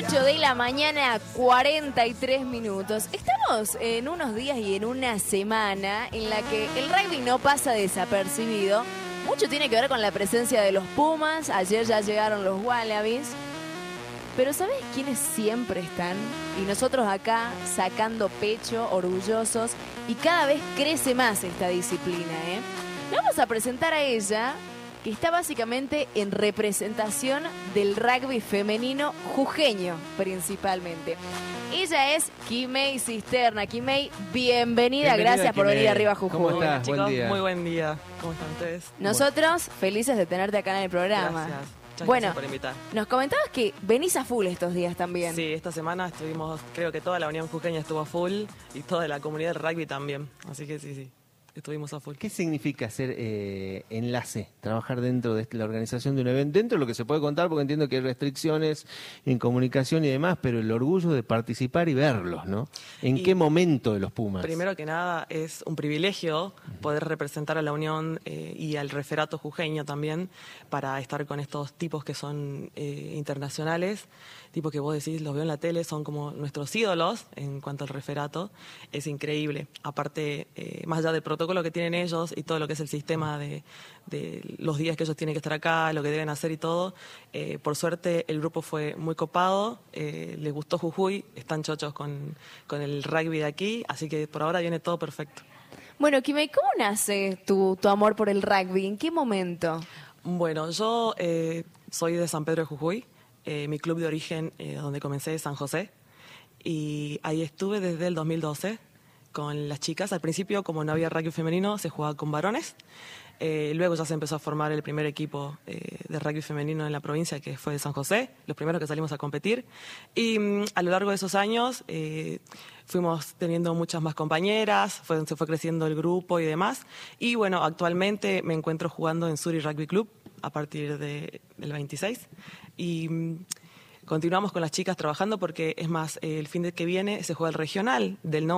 8 de la mañana, 43 minutos. Estamos en unos días y en una semana en la que el rugby no pasa desapercibido. Mucho tiene que ver con la presencia de los Pumas. Ayer ya llegaron los Wallabies. Pero ¿sabés quiénes siempre están? Y nosotros acá sacando pecho, orgullosos. Y cada vez crece más esta disciplina, ¿eh? Le vamos a presentar a ella, que está básicamente en representación del rugby femenino jujeño, principalmente. Ella es Kimei Cisterna. Kimei, bienvenida. Gracias por venir arriba a Jujuy. ¿Cómo estás? Chicos, Buen día. muy buen día. ¿Cómo están ustedes? Nosotros felices de tenerte acá en el programa. Gracias. Muchas Bueno, gracias por invitar. nos comentabas que venís a full estos días también. Sí, esta semana estuvimos, creo que toda la Unión Jujeña estuvo a full y toda la comunidad del rugby también. Así que sí, estuvimos a full. ¿Qué significa ser enlace, trabajar dentro de la organización de un evento? Dentro de lo que se puede contar, porque entiendo que hay restricciones en comunicación y demás, pero el orgullo de participar y verlos, ¿no? ¿En qué momento de los Pumas? Primero que nada, es un privilegio poder representar a la Unión y al referato jujeño también para estar con estos tipos que son internacionales, tipos que vos decís, los veo en la tele, son como nuestros ídolos en cuanto al referato. Es increíble. Aparte, más allá del protocolo que tienen ellos y todo lo que es el sistema de los días que ellos tienen que estar acá, lo que deben hacer y todo, por suerte el grupo fue muy copado, les gustó Jujuy, están chochos con el rugby de aquí, así que por ahora viene todo perfecto. Bueno, Kimei, ¿cómo nace tu amor por el rugby? ¿En qué momento? Bueno, yo soy de San Pedro de Jujuy, mi club de origen donde comencé es San José, y ahí estuve desde el 2012 con las chicas. Al principio, como no había rugby femenino, se jugaba con varones. Luego ya se empezó a formar el primer equipo de rugby femenino en la provincia, que fue de San José, los primeros que salimos a competir. Y a lo largo de esos años fuimos teniendo muchas más compañeras, se fue creciendo el grupo y demás. Y bueno, actualmente me encuentro jugando en Suri Rugby Club a partir del 26. Y continuamos con las chicas trabajando porque, es más, el fin de que viene se juega el regional del